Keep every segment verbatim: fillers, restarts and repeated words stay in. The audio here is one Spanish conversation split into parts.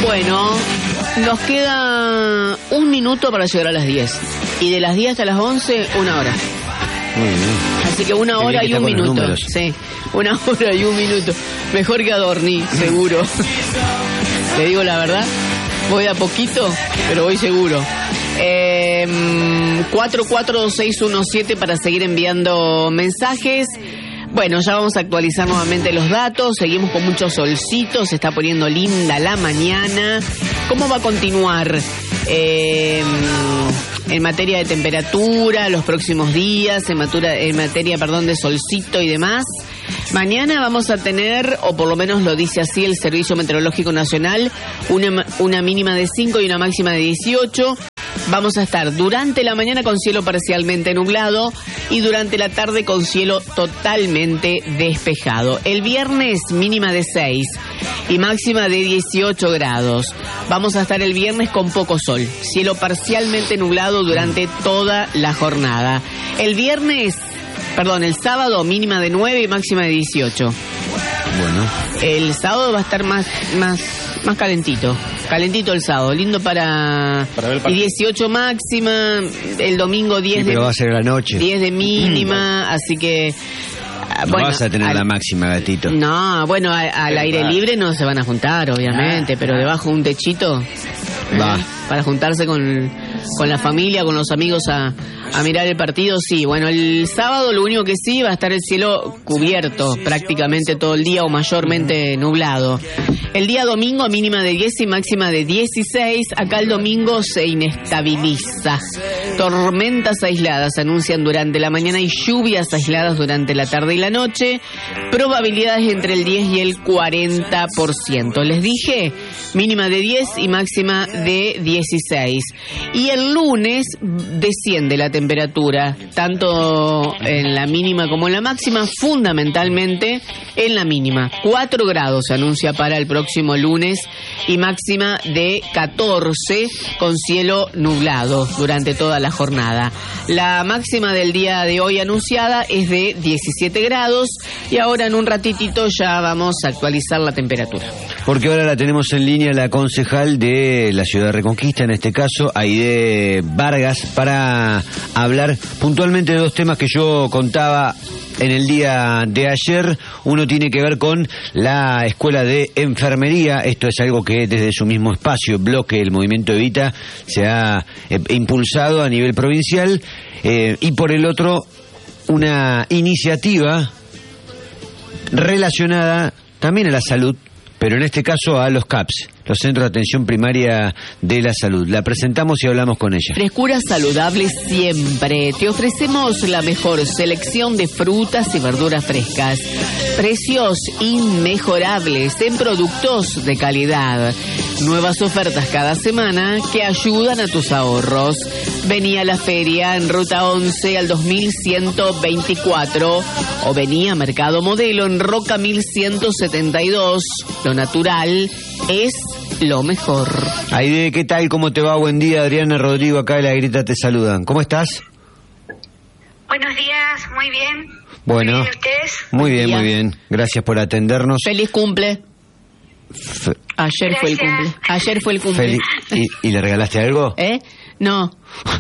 Bueno, nos queda un minuto para llegar a las diez. Y de las diez hasta las once, una hora. Muy bien. Así que una hora y un minuto. Sí, una hora y un minuto. Mejor que Adorni, seguro. Te digo la verdad, voy a poquito, pero voy seguro. Eh, cuatro cuatro dos seis uno siete para seguir enviando mensajes. Bueno, ya vamos a actualizar nuevamente los datos. Seguimos con mucho solcito, se está poniendo linda la mañana. ¿Cómo va a continuar eh, en materia de temperatura los próximos días, en materia, en materia perdón, de solcito y demás? Mañana vamos a tener, o por lo menos lo dice así el Servicio Meteorológico Nacional, una, una mínima de cinco y una máxima de dieciocho. Vamos a estar durante la mañana con cielo parcialmente nublado y durante la tarde con cielo totalmente despejado. El viernes mínima de seis y máxima de dieciocho grados. Vamos a estar el viernes con poco sol, cielo parcialmente nublado durante toda la jornada. El viernes, perdón, el sábado mínima de nueve y máxima de dieciocho. Bueno. El sábado va a estar más, más, más calentito. Calentito el sábado, lindo para... para ver y dieciocho máxima, el domingo diez sí, de... pero va a ser la noche. diez de mínima, mm. así que... No bueno, vas a tener al, la máxima, gatito. No, bueno, a, al pero aire va. libre no se van a juntar, obviamente, ah, pero ah. debajo un techito... Va. ¿eh? Para juntarse con, con la familia, con los amigos a, a mirar el partido, sí. Bueno, el sábado lo único que sí va a estar el cielo cubierto prácticamente todo el día o mayormente nublado. El día domingo mínima de diez y máxima de dieciséis. Acá el domingo se inestabiliza. Tormentas aisladas se anuncian durante la mañana y lluvias aisladas durante la tarde y la noche. Probabilidades entre el diez y el cuarenta por ciento. Les dije, mínima de diez y máxima de dieciséis. Y el lunes desciende la temperatura, tanto en la mínima como en la máxima, fundamentalmente en la mínima. cuatro grados se anuncia para el próximo lunes y máxima de catorce con cielo nublado durante toda la jornada. La máxima del día de hoy anunciada es de diecisiete grados y ahora en un ratitito ya vamos a actualizar la temperatura. Porque ahora la tenemos en línea la concejal de la ciudad de Reconquista, en este caso, Aide Vargas, para hablar puntualmente de dos temas que yo contaba en el día de ayer. Uno tiene que ver con la escuela de enfermería. Esto es algo que desde su mismo espacio, bloque, el Movimiento Evita, se ha eh, impulsado a nivel provincial. Eh, y por el otro, una iniciativa relacionada también a la salud, pero en este caso a los C A P S, los Centros de Atención Primaria de la Salud. La presentamos y hablamos con ella. Frescura saludable siempre. Te ofrecemos la mejor selección de frutas y verduras frescas. Precios inmejorables en productos de calidad. Nuevas ofertas cada semana que ayudan a tus ahorros. Vení a la feria en Ruta once al dos mil ciento veinticuatro o vení a Mercado Modelo en Roca mil ciento setenta y dos. Lo natural es lo mejor. Aide, ¿qué tal? ¿Cómo te va? Buen día. Adriana, Rodrigo, acá de La Grita te saludan. ¿Cómo estás? Buenos días, muy bien. Bueno, ¿Muy bien ustedes? Muy bien, muy bien. Gracias por atendernos. Feliz cumple. F- Ayer Gracias. fue el cumple. Ayer fue el cumple. Feliz. ¿Y, ¿Y le regalaste algo? ¿Eh? No. No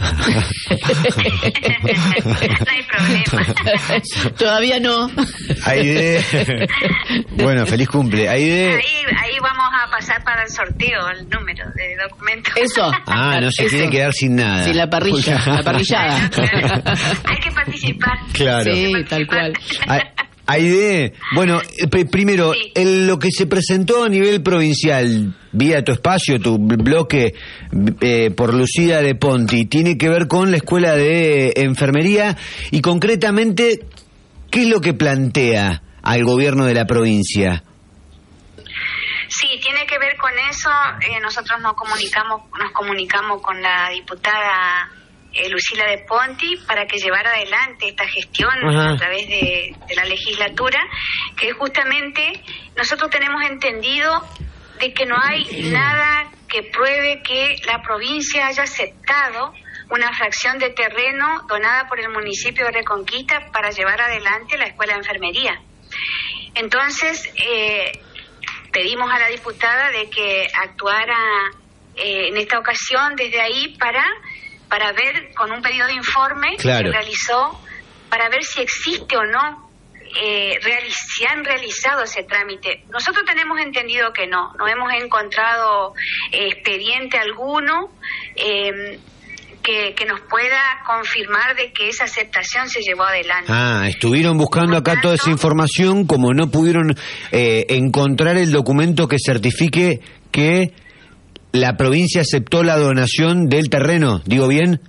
hay problema. Todavía no. Aide. Bueno, feliz cumple. Aide. Ahí, ahí vamos a pasar para el sorteo, el número de documentos. Eso. Ah, no se Eso. quiere quedar sin nada. Sin la parrilla, la parrillada. Claro, claro. Hay que participar. Claro. Sí, participar. tal cual. Aide, bueno, pr- primero, sí. el, lo que se presentó a nivel provincial, vía tu espacio, tu bloque, eh, por Lucía de Ponti, tiene que ver con la escuela de enfermería y concretamente, ¿qué es lo que plantea al gobierno de la provincia? Sí, tiene que ver con eso. Eh, nosotros nos comunicamos, nos comunicamos con la diputada Eh, Lucila de Ponti para que llevara adelante esta gestión Ajá. a través de, de la legislatura, que justamente nosotros tenemos entendido de que no hay nada que pruebe que la provincia haya aceptado una fracción de terreno donada por el municipio de Reconquista para llevar adelante la escuela de enfermería. Entonces, eh, pedimos a la diputada de que actuara eh, en esta ocasión desde ahí para para ver con un pedido de informe claro. que realizó para ver si existe o no eh, reali- si han realizado ese trámite. Nosotros tenemos entendido que no, no hemos encontrado eh, expediente alguno eh, que, que nos pueda confirmar de que esa aceptación se llevó adelante. Ah, estuvieron buscando acá tanto, toda esa información, como no pudieron eh, encontrar el documento que certifique que la provincia aceptó la donación del terreno, ¿digo bien?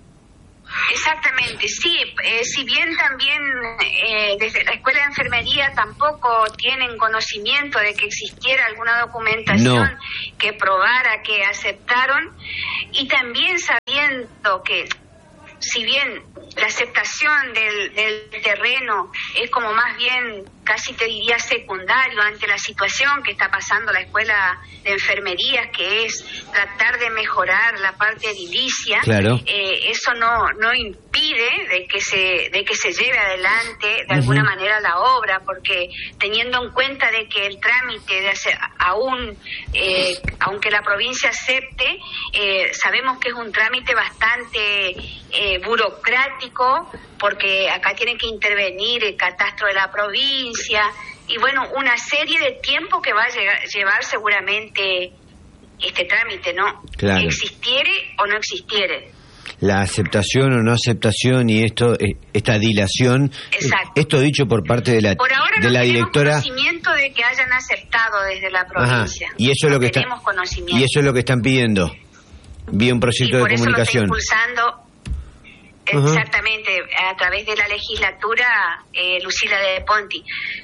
Exactamente, sí. Eh, si bien también eh, desde la Escuela de Enfermería tampoco tienen conocimiento de que existiera alguna documentación no. que probara que aceptaron, y también sabiendo que si bien la aceptación del, del terreno es como más bien, casi te diría secundario ante la situación que está pasando la Escuela de Enfermería, que es tratar de mejorar la parte edilicia, claro. eh, eso no no impide de que se de que se lleve adelante de uh-huh. alguna manera la obra, porque teniendo en cuenta de que el trámite de hacer, aún eh, aunque la provincia acepte, eh, sabemos que es un trámite bastante eh, burocrático, porque acá tiene que intervenir el catastro de la provincia y bueno, una serie de tiempo que va a llegar, llevar seguramente este trámite, ¿no? Claro. Existiere o no existiere. La aceptación o no aceptación y esto, esta dilación. Exacto. Esto dicho por parte de la por ahora de no la directora. Tenemos conocimiento de que hayan aceptado desde la provincia. Ajá. Y eso es no lo que tenemos está, conocimiento. y eso es lo que están pidiendo. Vía un proyecto de comunicación. Y por eso lo está impulsando. Uh-huh. Exactamente, a través de la legislatura, eh, Lucila de Ponti,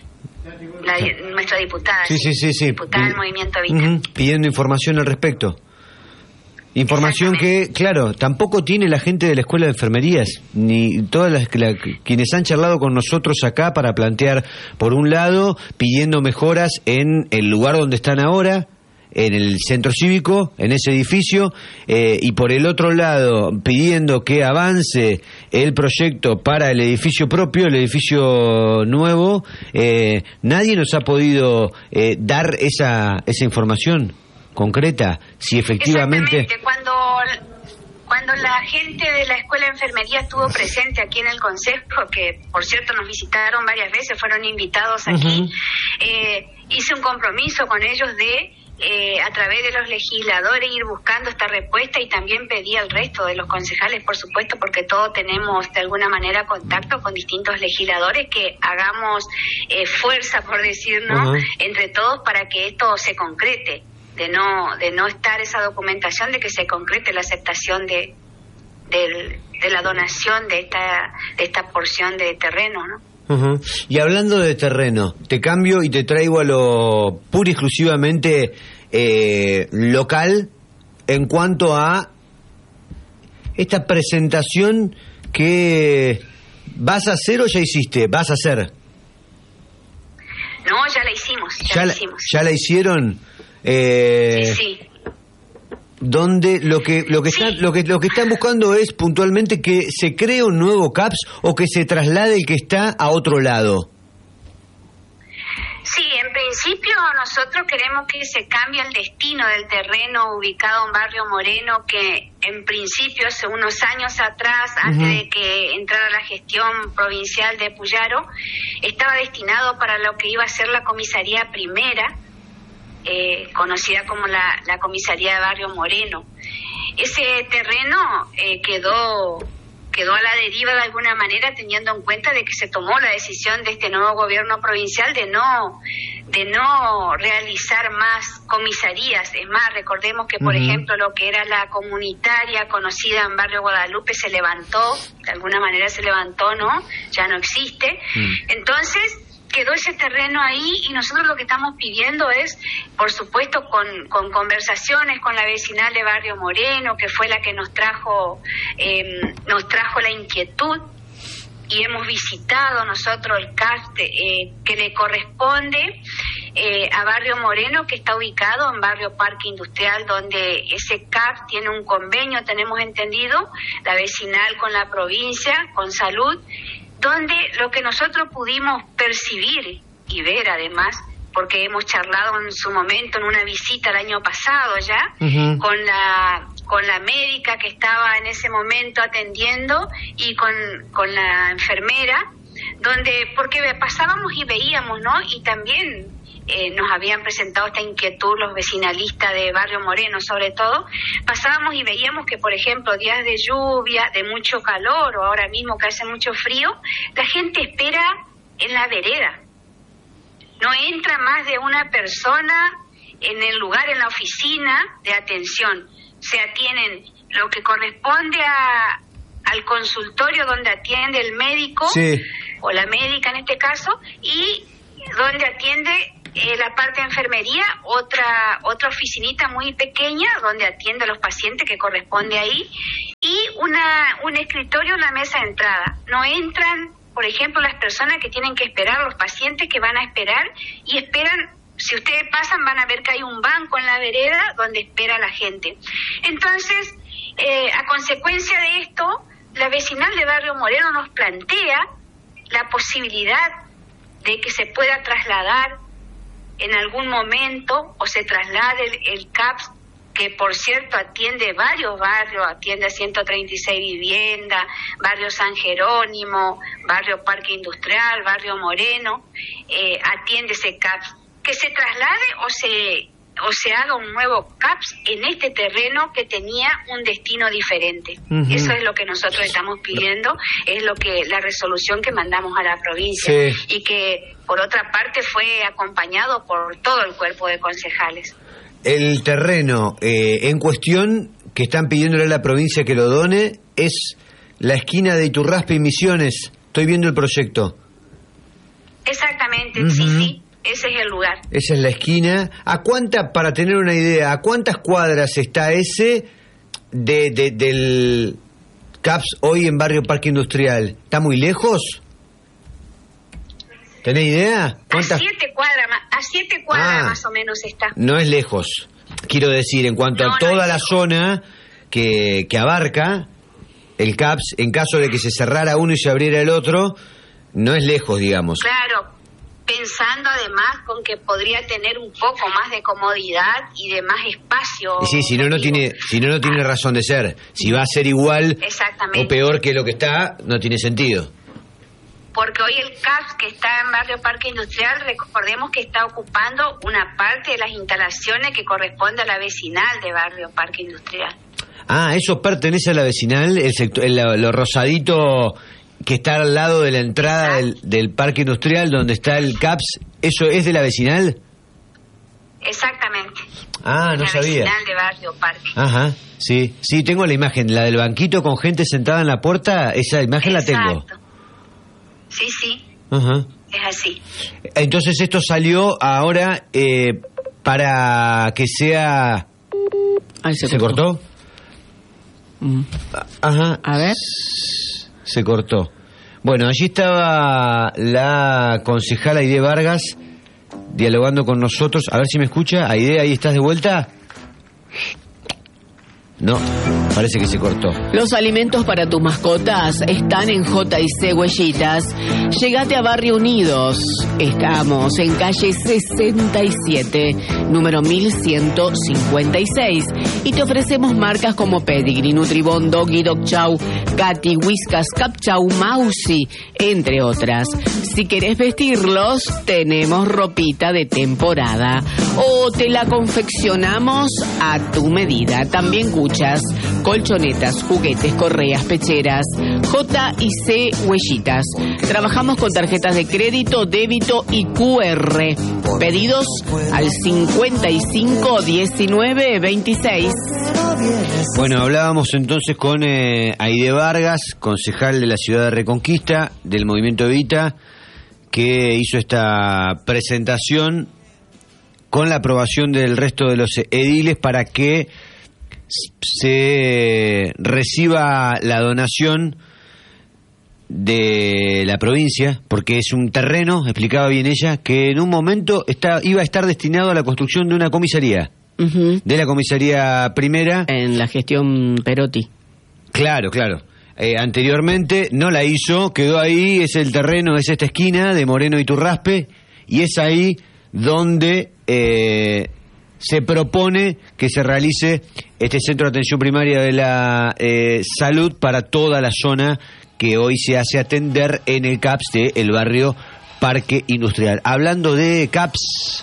la, sí. nuestra diputada, sí, sí, sí, sí. diputada del Movimiento Vital. Uh-huh. Pidiendo información al respecto. Información que, claro, tampoco tiene la gente de la Escuela de Enfermerías, ni todas las la, quienes han charlado con nosotros acá para plantear, por un lado, pidiendo mejoras en el lugar donde están ahora, en el centro cívico, en ese edificio, eh, y por el otro lado pidiendo que avance el proyecto para el edificio propio, el edificio nuevo. eh, nadie nos ha podido eh, dar esa esa información concreta, si efectivamente... Exactamente, cuando... Cuando la gente de la Escuela de Enfermería estuvo presente aquí en el Consejo, que por cierto nos visitaron varias veces, fueron invitados aquí, uh-huh. eh, hice un compromiso con ellos de, eh, a través de los legisladores, ir buscando esta respuesta, y también pedí al resto de los concejales, por supuesto, porque todos tenemos de alguna manera contacto con distintos legisladores, que hagamos eh, fuerza, por decir, ¿no? Uh-huh. entre todos para que esto se concrete. de no de no estar esa documentación, de que se concrete la aceptación de de, de la donación de esta de esta porción de terreno, ¿no? Uh-huh. Y hablando de terreno, te cambio y te traigo a lo pura y exclusivamente eh, local en cuanto a esta presentación que vas a hacer o ya hiciste, vas a hacer. No, ya la hicimos, ya, ya la la hicimos. ¿Ya la hicieron? Eh, sí, sí. Donde lo que lo que sí. están lo que lo que están buscando es puntualmente que se cree un nuevo C A P S o que se traslade el que está a otro lado. Sí, en principio nosotros queremos que se cambie el destino del terreno ubicado en Barrio Moreno, que en principio hace unos años atrás, uh-huh. antes de que entrara la gestión provincial de Puyaro, estaba destinado para lo que iba a ser la comisaría primera, eh, conocida como la, la comisaría de Barrio Moreno. Ese terreno eh, quedó... quedó a la deriva de alguna manera, teniendo en cuenta de que se tomó la decisión de este nuevo gobierno provincial de no de no realizar más comisarías. Es más, recordemos que, por uh-huh. ejemplo, lo que era la comunitaria conocida en Barrio Guadalupe se levantó, de alguna manera se levantó, ¿no? Ya no existe. Uh-huh. Entonces, quedó ese terreno ahí, y nosotros lo que estamos pidiendo es, por supuesto, con, con conversaciones con la vecinal de Barrio Moreno, que fue la que nos trajo eh, nos trajo la inquietud, y hemos visitado nosotros el C A F eh, que le corresponde eh, a Barrio Moreno, que está ubicado en Barrio Parque Industrial, donde ese C A F tiene un convenio, tenemos entendido, la vecinal con la provincia, con salud, donde lo que nosotros pudimos percibir y ver además, porque hemos charlado en su momento en una visita el año pasado ya, uh-huh. con la con la médica que estaba en ese momento atendiendo y con, con la enfermera, donde porque pasábamos y veíamos, ¿no? Y también eh, nos habían presentado esta inquietud los vecinalistas de Barrio Moreno, sobre todo, pasábamos y veíamos que, por ejemplo, días de lluvia, de mucho calor o ahora mismo que hace mucho frío, la gente espera en la vereda. No entra más de una persona en el lugar, en la oficina de atención. Se atienden lo que corresponde a, al consultorio donde atiende el médico, sí, o la médica en este caso, y donde atiende eh, la parte de enfermería, otra otra oficinita muy pequeña donde atiende a los pacientes que corresponde ahí, y una un escritorio, una mesa de entrada. No entran, por ejemplo, las personas que tienen que esperar, los pacientes que van a esperar y esperan. Si ustedes pasan van a ver que hay un banco en la vereda donde espera la gente. Entonces, eh, a consecuencia de esto, la vecinal de Barrio Moreno nos plantea la posibilidad de que se pueda trasladar en algún momento o se traslade el, el C A P S, que por cierto atiende varios barrios, atiende a ciento treinta y seis viviendas, barrio San Jerónimo, barrio Parque Industrial, Barrio Moreno, eh, atiende ese C A P S. Que se traslade o se o se haga un nuevo C A P S en este terreno que tenía un destino diferente. Uh-huh. Eso es lo que nosotros estamos pidiendo, es lo que la resolución que mandamos a la provincia, sí, y que por otra parte fue acompañado por todo el cuerpo de concejales. El terreno eh, en cuestión que están pidiéndole a la provincia que lo done es la esquina de Iturraspe y Misiones. Estoy viendo el proyecto. Exactamente, uh-huh. sí, sí. Ese es el lugar. Esa es la esquina. ¿A cuánta, para tener una idea, a cuántas cuadras está ese de, de del C A P S hoy en Barrio Parque Industrial? ¿Está muy lejos? ¿Tenés idea? ¿Cuántas? A siete cuadras, a siete cuadras ah, más o menos está. No es lejos. Quiero decir, en cuanto no, a toda no la lejos. Zona que, que abarca el C A P S, en caso de que se cerrara uno y se abriera el otro, no es lejos, digamos. Claro. Pensando además con que podría tener un poco más de comodidad y de más espacio. Sí, si no, no tiene, si no, no tiene razón de ser. Si va a ser igual o peor que lo que está, no tiene sentido. Porque hoy el C A P S que está en Barrio Parque Industrial, recordemos que está ocupando una parte de las instalaciones que corresponde a la vecinal de Barrio Parque Industrial. Ah, eso pertenece a la vecinal, el sector, el, lo rosadito que está al lado de la entrada del, del parque industrial donde está el C A P S, ¿eso es de la vecinal? Exactamente. Ah, no la sabía. La vecinal de Barrio Parque. Ajá, sí, sí, tengo la imagen, la del banquito con gente sentada en la puerta, esa imagen Exacto. la tengo. Sí, sí, Ajá. es así. Entonces esto salió ahora eh, para que sea... Ay, se, ¿Se cortó? cortó? Mm. Ajá. A ver... Se cortó. Bueno, allí estaba la concejala Aide Vargas dialogando con nosotros. A ver si me escucha. Aide, ¿ahí estás de vuelta? No, parece que se cortó. Los alimentos para tus mascotas están en J y C Huellitas. Llegate a Barrio Unidos. Estamos en calle sesenta y siete, número mil ciento cincuenta y seis. Y te ofrecemos marcas como Pedigree, Nutribón, Doggy, Dog Chow, Catty, Whiskas, Capchow, Mausi, entre otras. Si querés vestirlos, tenemos ropita de temporada. O te la confeccionamos a tu medida. También cuchas, colchonetas, juguetes, correas, pecheras. J y C Huellitas. Trabajamos con tarjetas de crédito, débito y Q R. Pedidos al cincuenta y cinco diecinueve veintiséis. Bueno, hablábamos entonces con eh, Aide Vargas, concejal de la ciudad de Reconquista, del Movimiento Evita, que hizo esta presentación con la aprobación del resto de los ediles para que se reciba la donación de la provincia, porque es un terreno, explicaba bien ella, que en un momento está, iba a estar destinado a la construcción de una comisaría, uh-huh. de la comisaría primera. En la gestión Perotti. Claro, claro. Eh, anteriormente no la hizo, quedó ahí, es el terreno, es esta esquina de Moreno y Iturraspe, y es ahí donde eh, se propone que se realice este centro de atención primaria de la eh, salud para toda la zona que hoy se hace atender en el C A P S del barrio Parque Industrial. Hablando de C A P S,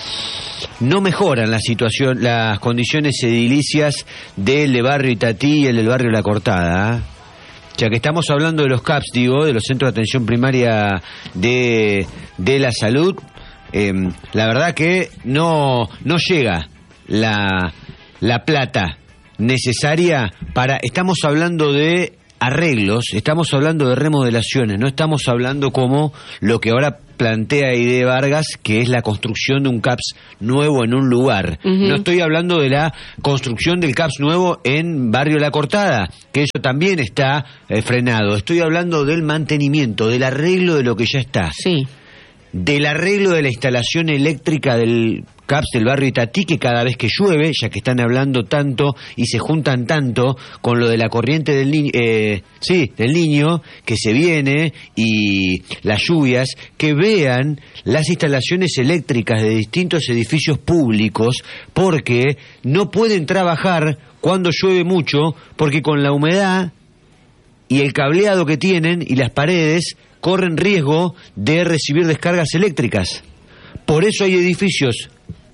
no mejoran la situación, las condiciones edilicias del barrio Itatí y el del barrio La Cortada, ¿eh? Ya que estamos hablando de los C A P S, digo, de los centros de atención primaria de, de la salud, eh, la verdad que no, no llega la, la plata necesaria para... Estamos hablando de arreglos, estamos hablando de remodelaciones, no estamos hablando como lo que ahora plantea Aide Vargas, que es la construcción de un C A P S nuevo en un lugar. Uh-huh. No estoy hablando de la construcción del C A P S nuevo en Barrio La Cortada, que eso también está eh, frenado. Estoy hablando del mantenimiento, del arreglo de lo que ya está. Sí. Del arreglo de la instalación eléctrica del C A P S del barrio Itatí, que cada vez que llueve, ya que están hablando tanto y se juntan tanto con lo de la corriente del niño, eh, sí, del niño que se viene y las lluvias, que vean las instalaciones eléctricas de distintos edificios públicos, porque no pueden trabajar cuando llueve mucho, porque con la humedad y el cableado que tienen y las paredes corren riesgo de recibir descargas eléctricas. Por eso hay edificios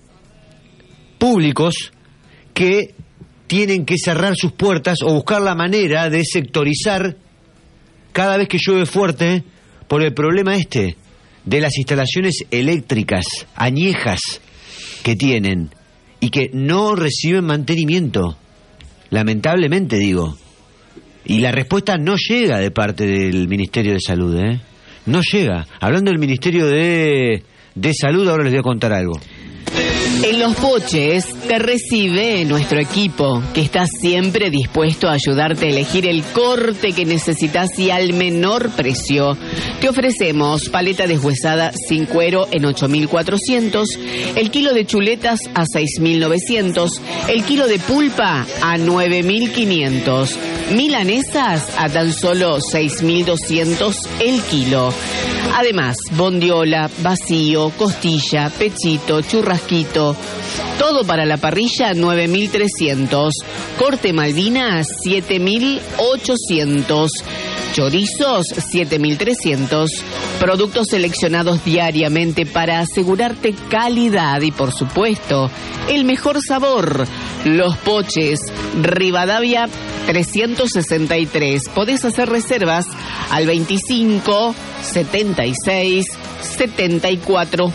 públicos que tienen que cerrar sus puertas o buscar la manera de sectorizar cada vez que llueve fuerte, por el problema este de las instalaciones eléctricas añejas que tienen y que no reciben mantenimiento, lamentablemente digo. Y la respuesta no llega de parte del Ministerio de Salud, ¿eh? No llega. Hablando del Ministerio de, de Salud, ahora les voy a contar algo. En Los Poches te recibe nuestro equipo, que está siempre dispuesto a ayudarte a elegir el corte que necesitas y al menor precio. Te ofrecemos paleta deshuesada sin cuero en ocho mil cuatrocientos, el kilo de chuletas a seis mil novecientos, el kilo de pulpa a nueve mil quinientos, milanesas a tan solo seis mil doscientos el kilo. Además, bondiola, vacío, costilla, pechito, churrasquito, todo para la parrilla nueve mil trescientos, corte Malvinas siete mil ochocientos, chorizos siete mil trescientos, productos seleccionados diariamente para asegurarte calidad y, por supuesto, el mejor sabor. Los Poches, Rivadavia trescientos sesenta y tres. Podés hacer reservas al veinticinco setenta y seis setenta y cuatro.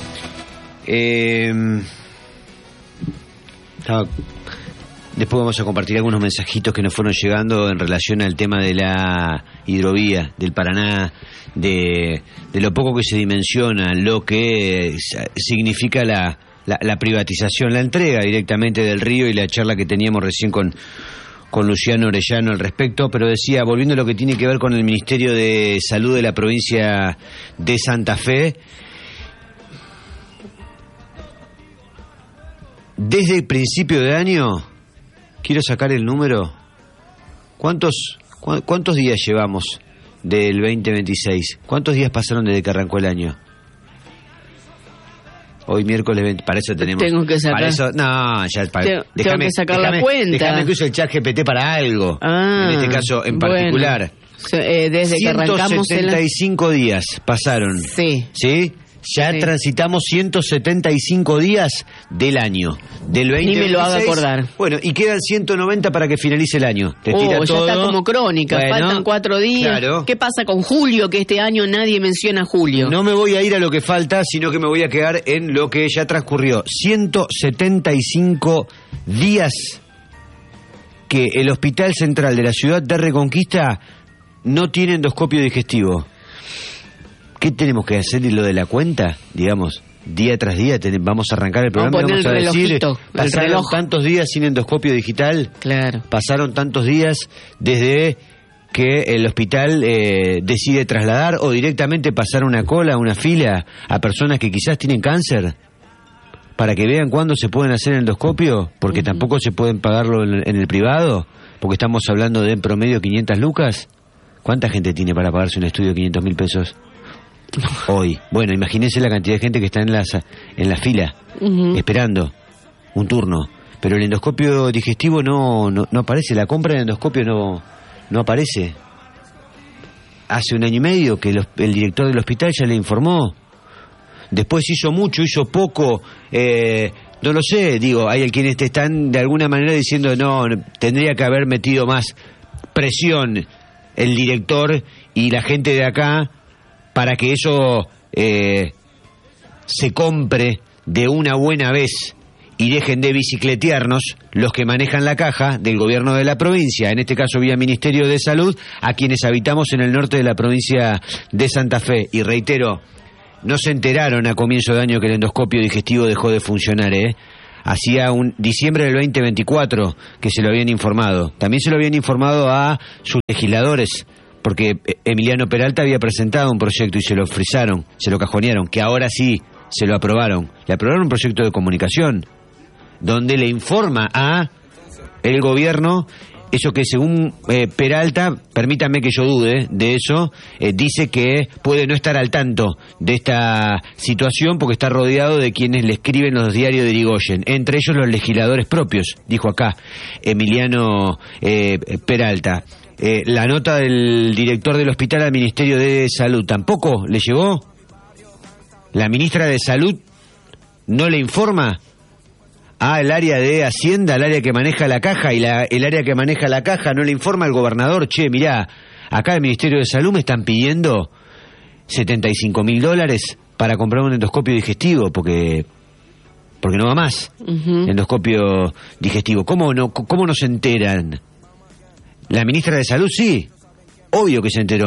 Eh, estaba, después vamos a compartir algunos mensajitos que nos fueron llegando en relación al tema de la hidrovía del Paraná, de, de lo poco que se dimensiona, lo que significa la, la, la privatización, la entrega directamente del río, y la charla que teníamos recién con, con Luciano Orellano al respecto. Pero decía, volviendo a lo que tiene que ver con el Ministerio de Salud de la provincia de Santa Fe, desde el principio de año, quiero sacar el número, ¿cuántos, cu- cuántos días llevamos del veinte veintiséis? ¿Cuántos días pasaron desde que arrancó el año? Hoy miércoles veinte, para eso tenemos... Tengo que sacar... Para eso, no, ya... Para, tengo, déjame, tengo que sacar déjame, la cuenta. Déjame que use el chat G P T para algo, ah, en este caso en particular. Bueno, eh, desde que arrancamos... ciento setenta y cinco la... días pasaron. Sí. ¿Sí? Ya sí. Transitamos ciento setenta y cinco días del año, del veinte veintiséis. Ni me lo haga acordar. Bueno, y quedan ciento noventa para que finalice el año. Te tira oh, todo. Ya está como crónica, bueno, faltan cuatro días. Claro. ¿Qué pasa con julio? Que este año nadie menciona julio. No me voy a ir a lo que falta, sino que me voy a quedar en lo que ya transcurrió. ciento setenta y cinco días que el Hospital Central de la ciudad de Reconquista no tiene endoscopio digestivo. ¿Qué tenemos que hacer? ¿Y lo de la cuenta? Digamos, día tras día ten, vamos a arrancar el programa vamos y vamos a decir, relojito, pasaron tantos días sin endoscopio digital. Claro. Pasaron tantos días desde que el hospital eh, decide trasladar o directamente pasar una cola, una fila a personas que quizás tienen cáncer, para que vean cuándo se pueden hacer endoscopio, porque uh-huh. tampoco se pueden pagarlo en, en el privado, porque estamos hablando de en promedio quinientas lucas. ¿Cuánta gente tiene para pagarse un estudio de quinientos mil pesos? Hoy. Bueno, imagínense la cantidad de gente que está en la, en la fila, uh-huh. esperando un turno. Pero el endoscopio digestivo no, no, no aparece, la compra del endoscopio no, no aparece. Hace un año y medio que los, el director del hospital ya le informó. Después hizo mucho, hizo poco, eh, no lo sé, digo, hay quienes te están de alguna manera diciendo no, tendría que haber metido más presión el director y la gente de acá para que eso eh, se compre de una buena vez. Y dejen de bicicletearnos los que manejan la caja del gobierno de la provincia, en este caso vía Ministerio de Salud, a quienes habitamos en el norte de la provincia de Santa Fe. Y reitero, no se enteraron a comienzo de año que el endoscopio digestivo dejó de funcionar, ¿eh? Hacía un diciembre del veinte veinticuatro que se lo habían informado. También se lo habían informado a sus legisladores, porque Emiliano Peralta había presentado un proyecto y se lo frisaron, se lo cajonearon, que ahora sí se lo aprobaron. Le aprobaron un proyecto de comunicación donde le informa a el gobierno eso que según eh, Peralta, permítanme que yo dude de eso, eh, dice que puede no estar al tanto de esta situación porque está rodeado de quienes le escriben los diarios de Irigoyen, entre ellos los legisladores propios, dijo acá Emiliano eh, Peralta. Eh, la nota del director del hospital al Ministerio de Salud, ¿tampoco le llegó? ¿La ministra de Salud no le informa Ah, el área de Hacienda, el área que maneja la caja, y la, el área que maneja la caja no le informa al gobernador? Che, mirá, acá el Ministerio de Salud me están pidiendo setenta y cinco mil dólares para comprar un endoscopio digestivo, porque porque no va más, uh-huh. endoscopio digestivo. ¿Cómo no, cómo no se enteran? La ministra de Salud sí, obvio que se enteró.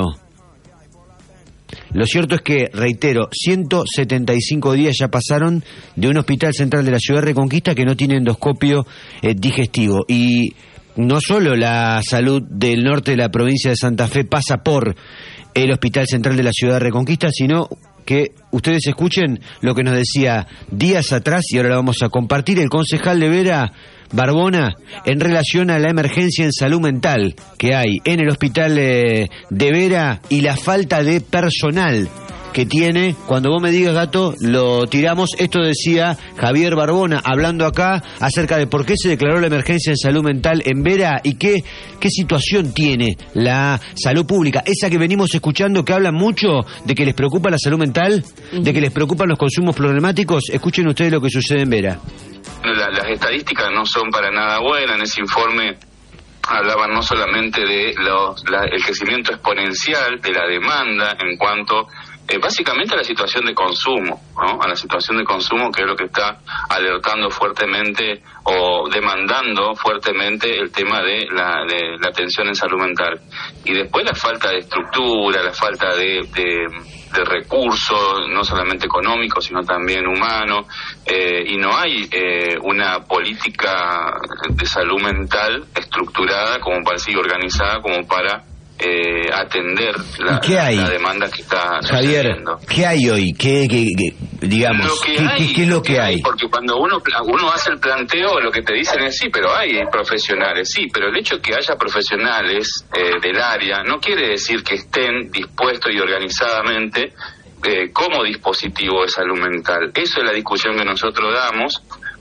Lo cierto es que, reitero, ciento setenta y cinco días ya pasaron de un hospital central de la ciudad de Reconquista que no tiene endoscopio eh, digestivo. Y no solo la salud del norte de la provincia de Santa Fe pasa por el hospital central de la ciudad de Reconquista, sino que ustedes escuchen lo que nos decía días atrás, y ahora lo vamos a compartir, el concejal de Vera, Barbona, en relación a la emergencia en salud mental que hay en el hospital eh, de Vera y la falta de personal que tiene. Cuando vos me digas, Gato, lo tiramos. Esto decía Javier Barbona, hablando acá acerca de por qué se declaró la emergencia en salud mental en Vera y qué, qué situación tiene la salud pública. Esa que venimos escuchando, que hablan mucho de que les preocupa la salud mental, de que les preocupan los consumos problemáticos. Escuchen ustedes lo que sucede en Vera. La, las estadísticas no son para nada buenas. En ese informe hablaban no solamente de los, la, el crecimiento exponencial de la demanda en cuanto eh, básicamente a la situación de consumo, ¿no? A la situación de consumo, que es lo que está alertando fuertemente o demandando fuertemente el tema de la, de la atención en salud mental. Y después la falta de estructura, la falta de, de de recursos, no solamente económicos, sino también humanos, eh, y no hay eh, una política de salud mental estructurada como para sí, organizada como para eh, atender la, la, la demanda que está Javier, sucediendo. ¿Qué hay hoy? ¿Qué, qué, qué digamos? Lo que ¿qué, hay, qué, ¿Qué es lo que hay? Porque cuando uno uno hace el planteo, lo que te dicen es sí, pero hay profesionales, sí, pero el hecho de que haya profesionales eh, del área no quiere decir que estén dispuestos y organizadamente eh, como dispositivo de salud mental. Eso es la discusión que nosotros damos,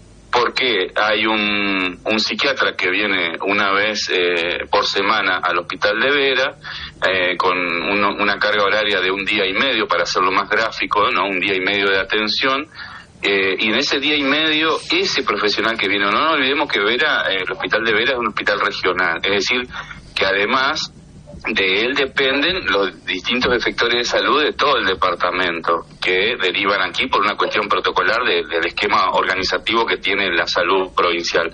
porque hay un, un psiquiatra que viene una vez eh, por semana al hospital de Vera, eh, con uno, una carga horaria de un día y medio, para hacerlo más gráfico, ¿no? Un día y medio de atención, eh, y en ese día y medio, ese profesional que viene, no nos olvidemos que Vera, eh, el hospital de Vera es un hospital regional, es decir, que además de él dependen los distintos efectores de salud de todo el departamento, que derivan aquí por una cuestión protocolar de, del esquema organizativo que tiene la salud provincial.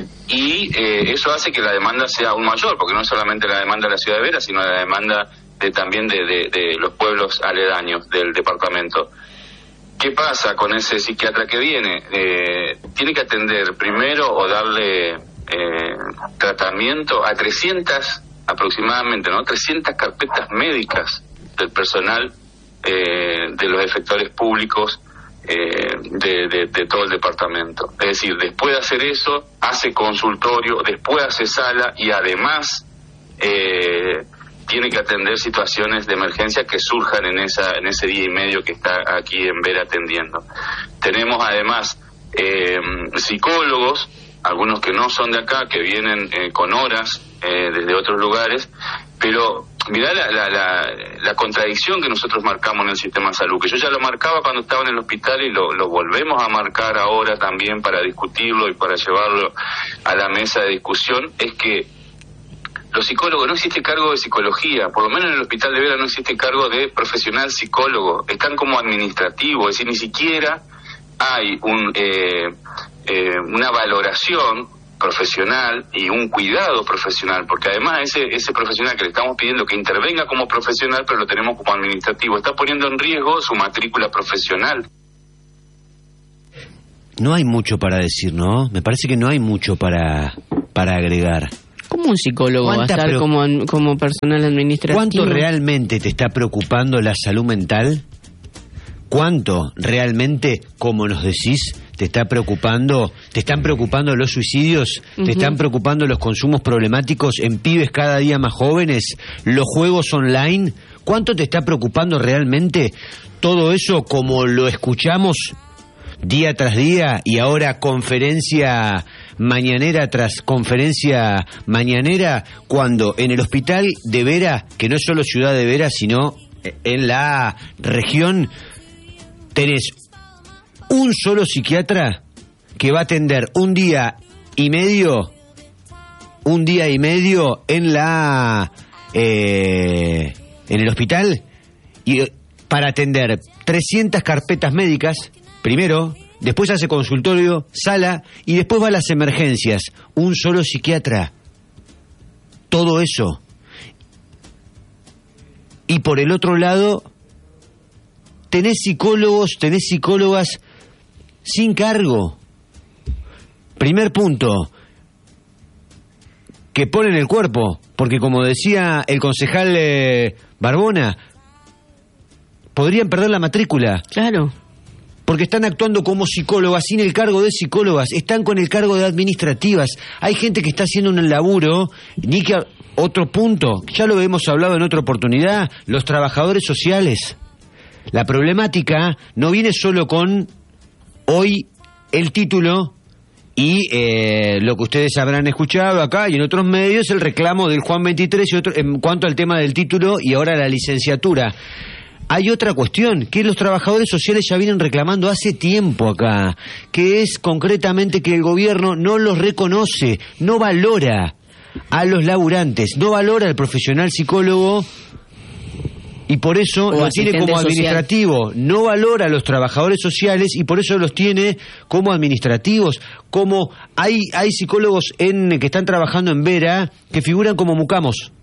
Y eh, eso hace que la demanda sea aún mayor, porque no es solamente la demanda de la ciudad de Vera, sino la demanda de, también de, de, de los pueblos aledaños del departamento. ¿Qué pasa con ese psiquiatra que viene? Eh, tiene que atender primero o darle eh, tratamiento a trescientas aproximadamente, ¿no? trescientas carpetas médicas del personal eh, de los efectores públicos eh, de, de, de todo el departamento. Es decir, después de hacer eso, hace consultorio, después hace sala y además eh, tiene que atender situaciones de emergencia que surjan en esa en ese día y medio que está aquí en Vera atendiendo. Tenemos además eh, psicólogos, algunos que no son de acá, que vienen eh, con horas eh, desde otros lugares, pero mirá la, la, la, la contradicción que nosotros marcamos en el sistema de salud, que yo ya lo marcaba cuando estaba en el hospital y lo, lo volvemos a marcar ahora también para discutirlo y para llevarlo a la mesa de discusión, es que los psicólogos, no existe cargo de psicología, por lo menos en el hospital de Vera no existe cargo de profesional psicólogo, están como administrativos, es decir, ni siquiera hay un eh, eh, una valoración profesional y un cuidado profesional, porque además ese ese profesional que le estamos pidiendo que intervenga como profesional, pero lo tenemos como administrativo, está poniendo en riesgo su matrícula profesional. No hay mucho para decir, ¿no? Me parece que no hay mucho para, para agregar. ¿Cómo un psicólogo va a estar pro... como, como personal administrativo? ¿Cuánto realmente te está preocupando la salud mental? ¿Cuánto realmente, como nos decís, te está preocupando, te están preocupando los suicidios, uh-huh. te están preocupando los consumos problemáticos en pibes cada día más jóvenes, los juegos online? ¿Cuánto te está preocupando realmente todo eso como lo escuchamos día tras día y ahora conferencia mañanera tras conferencia mañanera, cuando en el hospital de Vera, que no es solo ciudad de Vera, sino en la región, tenés un solo psiquiatra que va a atender un día y medio, un día y medio en la eh, en el hospital, y para atender trescientas carpetas médicas, primero, después hace consultorio, sala, y después va a las emergencias. Un solo psiquiatra. Todo eso. Y por el otro lado, tenés psicólogos, tenés psicólogas sin cargo. Primer punto, que ponen el cuerpo, porque como decía el concejal eh, Barbona, podrían perder la matrícula. Claro. Porque están actuando como psicólogas, sin el cargo de psicólogas, están con el cargo de administrativas. Hay gente que está haciendo un laburo, ni que... Otro punto, ya lo hemos hablado en otra oportunidad, los trabajadores sociales. La problemática no viene solo con hoy el título y eh, lo que ustedes habrán escuchado acá y en otros medios, el reclamo del Juan veintitrés y otro, en cuanto al tema del título y ahora la licenciatura. Hay otra cuestión que los trabajadores sociales ya vienen reclamando hace tiempo acá, que es concretamente que el gobierno no los reconoce, no valora a los laburantes, no valora al profesional psicólogo y por eso o lo tiene como administrativo, social. No valora a los trabajadores sociales y por eso los tiene como administrativos. Como hay hay psicólogos en que están trabajando en Vera que figuran como mucamos.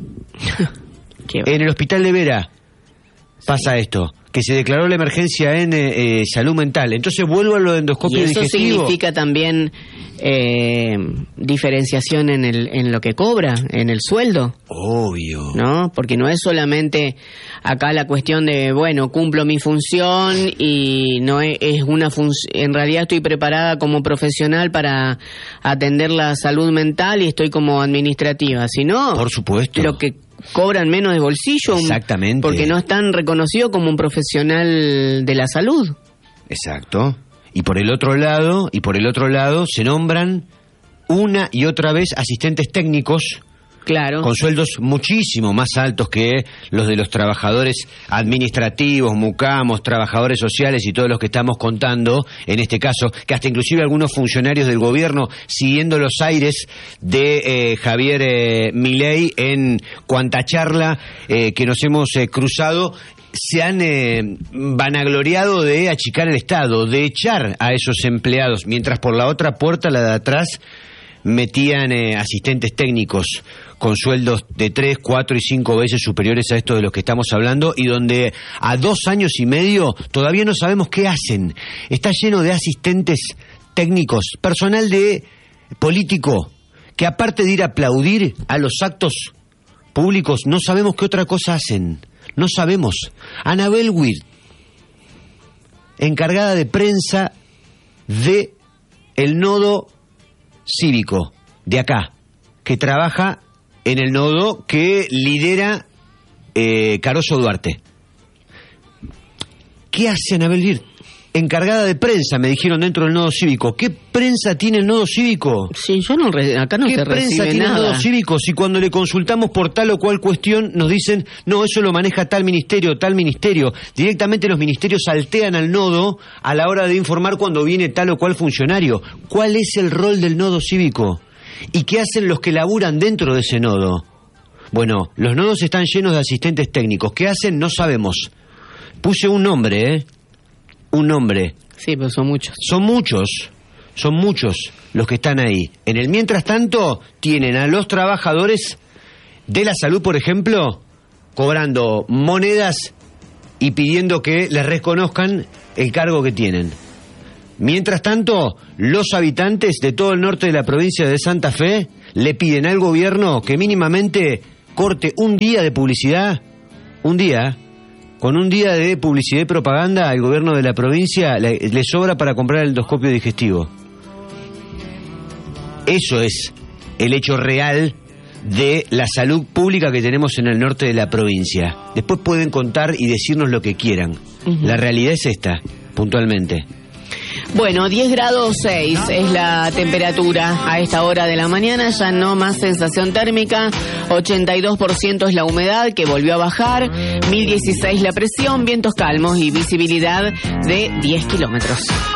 En el hospital de Vera pasa esto, que se declaró la emergencia en eh, salud mental. Entonces vuelvo a lo de endoscopio digestivo. Y eso digestivo. Significa también eh, diferenciación en el en lo que cobra, en el sueldo. Obvio. ¿No? Porque no es solamente acá la cuestión de, bueno, cumplo mi función y no es, es una función, en realidad estoy preparada como profesional para atender la salud mental y estoy como administrativa, sino por supuesto. Lo que cobran menos de bolsillo. Exactamente. Porque no están reconocidos como un profesional de la salud. Exacto. Y por el otro lado, y por el otro lado se nombran una y otra vez asistentes técnicos. Claro. Con sueldos muchísimo más altos que los de los trabajadores administrativos, mucamos, trabajadores sociales y todos los que estamos contando, en este caso, que hasta inclusive algunos funcionarios del gobierno, siguiendo los aires de eh, Javier eh, Milei en cuanta charla eh, que nos hemos eh, cruzado, se han eh, vanagloriado de achicar el Estado, de echar a esos empleados, mientras por la otra puerta, la de atrás, metían eh, asistentes técnicos con sueldos de tres, cuatro y cinco veces superiores a estos de los que estamos hablando y donde a dos años y medio todavía no sabemos qué hacen. Está lleno de asistentes técnicos, personal de político, que aparte de ir a aplaudir a los actos públicos, no sabemos qué otra cosa hacen. No sabemos. Anabel Weir, encargada de prensa de el nodo cívico de acá, que trabaja en el nodo que lidera eh, Caroso Duarte. ¿Qué hace Anabel Vir? Encargada de prensa, me dijeron dentro del nodo cívico. ¿Qué prensa tiene el nodo cívico? Sí, yo no re, acá no se recibe nada. ¿Qué prensa tiene el nodo cívico? Si cuando le consultamos por tal o cual cuestión nos dicen, no, eso lo maneja tal ministerio, tal ministerio. Directamente los ministerios saltean al nodo a la hora de informar cuando viene tal o cual funcionario. ¿Cuál es el rol del nodo cívico? ¿Y qué hacen los que laburan dentro de ese nodo? Bueno, los nodos están llenos de asistentes técnicos. ¿Qué hacen? No sabemos. Puse un nombre, ¿eh? Un nombre. Sí, pero son muchos. Son muchos, son muchos los que están ahí. En el mientras tanto, tienen a los trabajadores de la salud, por ejemplo, cobrando monedas y pidiendo que les reconozcan el cargo que tienen. Mientras tanto, los habitantes de todo el norte de la provincia de Santa Fe le piden al gobierno que mínimamente corte un día de publicidad, un día... Con un día de publicidad y propaganda, al gobierno de la provincia le, le sobra para comprar el endoscopio digestivo. Eso es el hecho real de la salud pública que tenemos en el norte de la provincia. Después pueden contar y decirnos lo que quieran. Uh-huh. La realidad es esta, puntualmente. Bueno, diez grados seis es la temperatura a esta hora de la mañana, ya no más sensación térmica, ochenta y dos por ciento es la humedad que volvió a bajar, mil dieciséis la presión, vientos calmos y visibilidad de diez kilómetros.